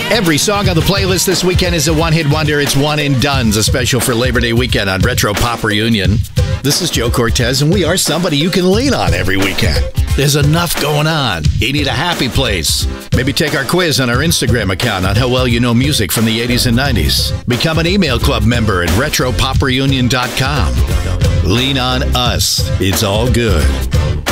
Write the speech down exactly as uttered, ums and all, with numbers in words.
Every song on the playlist this weekend is a one-hit wonder. It's one and done's, a special for Labor Day weekend on Retro Pop Reunion. This is Joe Cortez, and we are somebody you can lean on every weekend. There's enough going on. You need a happy place. Maybe take our quiz on our Instagram account on how well you know music from the eighties and nineties. Become an email club member at retro pop reunion dot com. Lean on us. It's all good.